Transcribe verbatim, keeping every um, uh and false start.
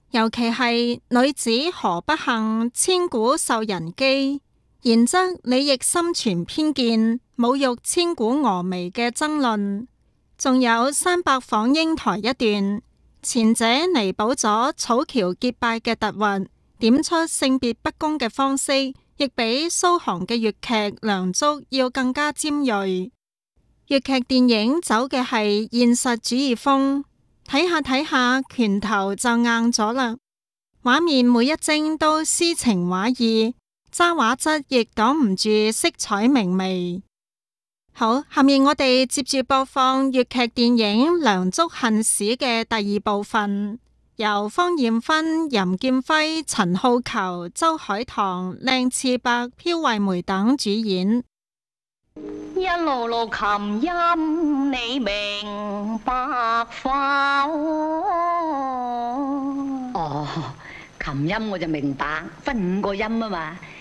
尤其係女子何不幸，千古受人譏，然則你亦心存偏見，侮辱千古峨眉嘅爭論。仲有山伯訪英台一段，前者彌補咗草橋結拜嘅突兀，點出性別不公嘅方式，亦比蘇杭嘅粵劇《梁祝》要更加尖銳。粵劇電影走嘅係現實主義風，睇下睇下拳頭就硬咗啦。畫面每一幀都詩情畫意，揸畫質亦擋唔住色彩明媚。好，下面我哋接住播放粵劇電影《梁祝恨史》嘅第二部分，由芳艷芬、任劍輝、陳浩逑、周海棠、靚次伯、飄惠梅等主演。 一路路琴音你明白否？ 哦，琴音我就明白，分五個音啊嘛。